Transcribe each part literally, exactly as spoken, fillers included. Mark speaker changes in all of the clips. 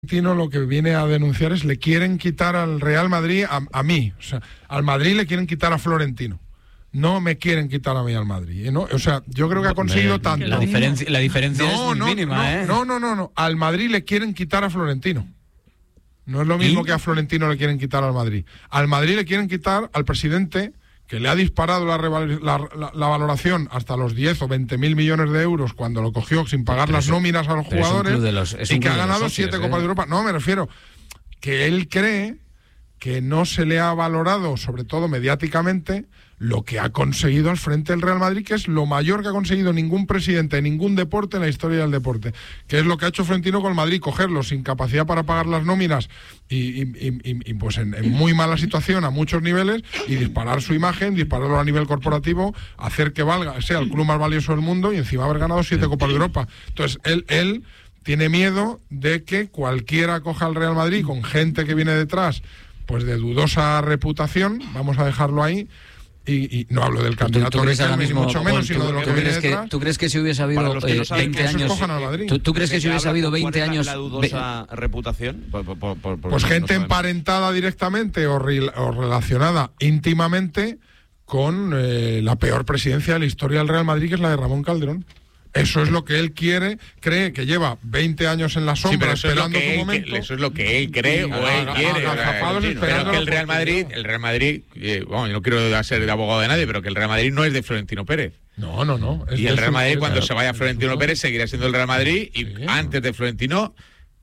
Speaker 1: Florentino lo que viene a denunciar es le quieren quitar al Real Madrid a, a mí, o sea, al Madrid le quieren quitar a Florentino. No me quieren quitar a mí al Madrid, ¿no? O sea, yo creo que ha conseguido
Speaker 2: Me,
Speaker 1: tanto.
Speaker 2: La diferencia, la diferencia no, es muy
Speaker 1: no,
Speaker 2: mínima,
Speaker 1: no,
Speaker 2: ¿eh?
Speaker 1: No, no, no, no. Al Madrid le quieren quitar a Florentino. No es lo mismo ¿Y? que a Florentino le quieren quitar al Madrid. Al Madrid le quieren quitar al presidente que le ha disparado la, la, la, la valoración hasta los diez o veinte mil millones de euros cuando lo cogió sin pagar pero las eso, nóminas a los jugadores los, y que ha ganado socios, siete ¿eh? Copas de Europa. No, me refiero que él cree que no se le ha valorado, sobre todo mediáticamente, lo que ha conseguido al frente del Real Madrid, que es lo mayor que ha conseguido ningún presidente de ningún deporte en la historia del deporte, que es lo que ha hecho Florentino con el Madrid, cogerlo sin capacidad para pagar las nóminas y, y, y, y pues en, en muy mala situación a muchos niveles y disparar su imagen, dispararlo a nivel corporativo, hacer que valga, sea el club más valioso del mundo y encima haber ganado siete Copas de Europa. Entonces, él... él tiene miedo de que cualquiera coja al Real Madrid con gente que viene detrás, pues de dudosa reputación, vamos a dejarlo ahí, y, y no hablo del candidato
Speaker 2: ¿Tú, tú
Speaker 1: Riquelme,
Speaker 2: mismo,
Speaker 1: mucho menos, sino de lo que viene
Speaker 2: que,
Speaker 1: detrás.
Speaker 2: ¿Tú crees que si hubiese habido eh, no veinte años... ¿Tú, ¿Tú crees que si hubiese habido veinte años...
Speaker 3: ¿La dudosa ve... reputación? Por, por, por, por,
Speaker 1: pues gente no emparentada directamente o, re, o relacionada íntimamente con eh, la peor presidencia de la historia del Real Madrid, que es la de Ramón Calderón. Eso es lo que él quiere, cree que lleva veinte años en la sombra sí, esperando su momento.
Speaker 3: Que, eso es lo que él cree o él quiere. Pero que el Real Madrid, el Real Madrid, eh, bueno, yo no quiero ser el abogado de nadie, pero que el Real Madrid no es de Florentino Pérez.
Speaker 1: No, no, no.
Speaker 3: Y el Real Madrid, cuando se vaya Florentino Pérez, seguirá siendo el Real Madrid y sí. Antes de Florentino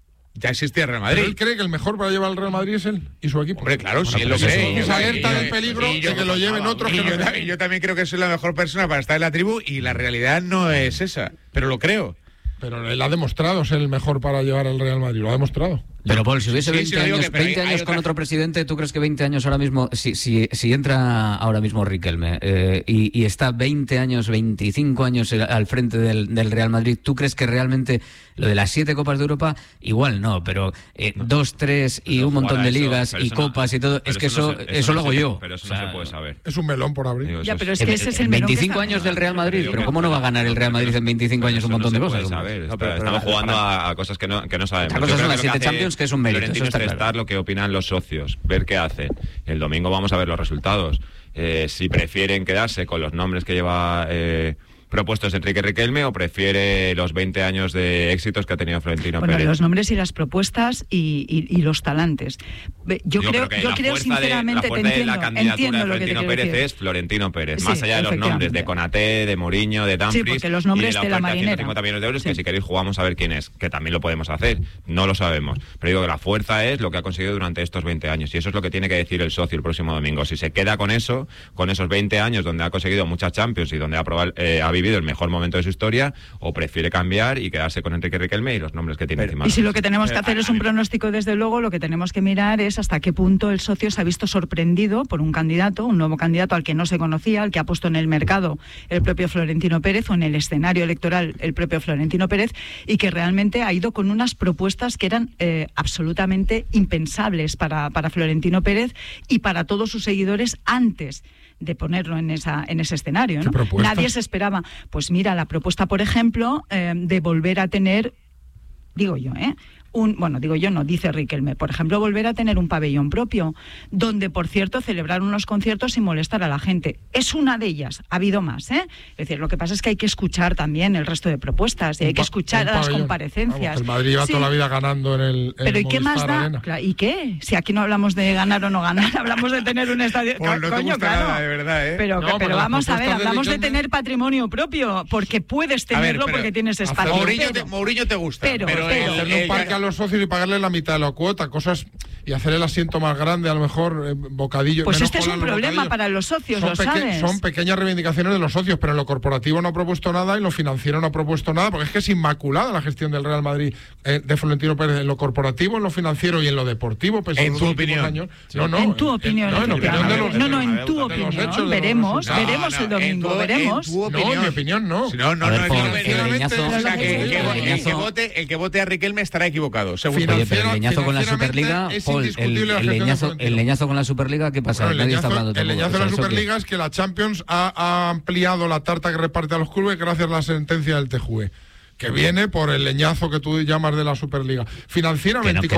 Speaker 3: ya existía el Real Madrid.
Speaker 1: Pero él cree que el mejor para llevar al Real Madrid es él y su equipo.
Speaker 3: Hombre, claro,
Speaker 1: bueno,
Speaker 3: si él lo cree.
Speaker 1: Y se alerta del peligro de que lo lleven otros.
Speaker 3: Y yo, también, yo también creo que soy la mejor persona para estar en la tribu y la realidad no es esa, pero lo creo.
Speaker 1: Pero él ha demostrado ser el mejor para llevar al Real Madrid, lo ha demostrado.
Speaker 2: Pero Paul, si hubiese
Speaker 3: sí,
Speaker 2: veinte
Speaker 3: sí,
Speaker 2: años,
Speaker 3: que,
Speaker 2: veinte
Speaker 3: hay,
Speaker 2: años
Speaker 3: hay
Speaker 2: con
Speaker 3: otra...
Speaker 2: otro presidente, ¿tú crees que veinte años ahora mismo, si, si, si entra ahora mismo Riquelme eh, y, y está veinte años, veinticinco años al frente del, del Real Madrid, ¿tú crees que realmente lo de las siete Copas de Europa, igual no, pero eh, no. dos, tres y pero un montón de ligas eso, y copas no, y todo, es que eso, eso, eso, eso lo hago
Speaker 4: se,
Speaker 2: yo.
Speaker 4: Pero eso
Speaker 2: o sea,
Speaker 4: no se puede saber.
Speaker 1: Es un melón por abrir.
Speaker 5: Digo, ya, pero es que ese es el melón
Speaker 2: veinticinco años del Real Madrid, pero ¿cómo no va a ganar el Real Madrid en veinticinco años un montón de cosas?
Speaker 4: No, pero estamos jugando a cosas que no, que no sabemos.
Speaker 2: Las cosas son las siete Champions, que es un mérito.
Speaker 4: Florentino es testar lo que opinan los socios, ver qué hacen. El domingo vamos a ver los resultados. Eh, si prefieren quedarse con los nombres que lleva eh, propuestos Enrique Riquelme o prefiere los veinte años de éxitos que ha tenido Florentino
Speaker 5: bueno,
Speaker 4: Pérez.
Speaker 5: Los nombres y las propuestas y, y, y los talantes. Yo, yo creo,
Speaker 4: creo,
Speaker 5: yo creo sinceramente,
Speaker 4: de, la
Speaker 5: te entiendo,
Speaker 4: de la candidatura
Speaker 5: entiendo
Speaker 4: de
Speaker 5: Florentino
Speaker 4: Pérez
Speaker 5: decir.
Speaker 4: Es Florentino Pérez,
Speaker 5: sí,
Speaker 4: más allá de los nombres de Konaté, de Mourinho, de Dumfries.
Speaker 5: Sí, porque los nombres
Speaker 4: y de la,
Speaker 5: de la marinera.
Speaker 4: ciento cincuenta millones de euros, sí. Que si queréis jugamos a ver quién es, que también lo podemos hacer, no lo sabemos. Pero digo que la fuerza es lo que ha conseguido durante estos veinte años y eso es lo que tiene que decir el socio el próximo domingo. Si se queda con eso, con esos veinte años donde ha conseguido muchas Champions y donde ha, probado, eh, ha vivido el mejor momento de su historia, o prefiere cambiar y quedarse con Enrique Riquelme y los nombres que tiene encima.
Speaker 5: Y si lo que tenemos que hacer es un pronóstico, desde luego, lo que tenemos que mirar es hasta qué punto el socio se ha visto sorprendido por un candidato, un nuevo candidato al que no se conocía, al que ha puesto en el mercado el propio Florentino Pérez o en el escenario electoral el propio Florentino Pérez y que realmente ha ido con unas propuestas que eran eh, absolutamente impensables para, para Florentino Pérez y para todos sus seguidores antes de ponerlo en esa en ese escenario, ¿no? Nadie se esperaba. Pues mira, la propuesta, por ejemplo, eh, de volver a tener, digo yo, ¿eh? Un, bueno, digo yo, no, dice Riquelme, por ejemplo, volver a tener un pabellón propio, donde, por cierto, celebrar unos conciertos sin molestar a la gente. Es una de ellas, ha habido más, ¿eh? Es decir, lo que pasa es que hay que escuchar también el resto de propuestas, y hay que escuchar a las comparecencias.
Speaker 1: Vamos, el Madrid lleva sí. toda la vida ganando en el en
Speaker 5: Pero ¿y qué más da?
Speaker 1: Arena.
Speaker 5: ¿Y qué? Si aquí no hablamos de ganar o no ganar, hablamos de tener un estadio...
Speaker 3: Pues no
Speaker 5: coño,
Speaker 3: te
Speaker 5: claro.
Speaker 3: Nada, de verdad, ¿eh?
Speaker 5: Pero,
Speaker 1: no,
Speaker 5: pero,
Speaker 1: pero
Speaker 5: vamos a ver, hablamos de,
Speaker 1: de
Speaker 5: tener patrimonio propio, porque puedes tenerlo, ver, porque tienes espacio.
Speaker 3: Mourinho te, Mourinho te gusta,
Speaker 5: pero,
Speaker 3: pero,
Speaker 5: pero
Speaker 1: hacerle un
Speaker 3: el,
Speaker 1: parque a los socios y pagarle la mitad de la cuota, cosas, y hacer el asiento más grande, a lo mejor eh, bocadillo.
Speaker 5: Pues este es un problema para los socios,
Speaker 1: son
Speaker 5: lo
Speaker 1: peque-
Speaker 5: sabes.
Speaker 1: Son pequeñas reivindicaciones de los socios, pero en lo corporativo no ha propuesto nada y en lo financiero no ha propuesto nada, porque es que es inmaculada la gestión del Real Madrid eh, de Florentino Pérez en lo corporativo, en lo financiero y en lo deportivo. Pues
Speaker 3: en tu opinión.
Speaker 1: Años.
Speaker 3: Sí.
Speaker 1: No, no,
Speaker 5: en tu opinión.
Speaker 1: No, en opinión de los,
Speaker 5: no, no, en tu opinión. Veremos,
Speaker 1: no,
Speaker 5: veremos
Speaker 1: no,
Speaker 5: el domingo,
Speaker 3: tu,
Speaker 5: veremos.
Speaker 3: En tu opinión.
Speaker 1: No, en mi opinión no.
Speaker 3: No, no,
Speaker 2: ver,
Speaker 3: no.
Speaker 2: Paul,
Speaker 3: Financieramente,
Speaker 2: el
Speaker 3: o sea, que,
Speaker 2: el
Speaker 3: que,
Speaker 2: leñazo,
Speaker 3: el, que vote, el que vote a Riquelme estará equivocado, seguro.
Speaker 2: Oye, pero el leñazo con la Superliga, Paul, el, el, leñazo, el leñazo con la Superliga, ¿qué pasa?
Speaker 1: Bueno, el,
Speaker 2: Nadie
Speaker 1: leñazo,
Speaker 2: está hablando
Speaker 1: el leñazo de la Superliga
Speaker 2: que...
Speaker 1: es que la Champions ha, ha ampliado la tarta que reparte a los clubes gracias a la sentencia del T J U E. que viene por el leñazo que tú llamas de la Superliga. Financieramente...
Speaker 2: Que no, que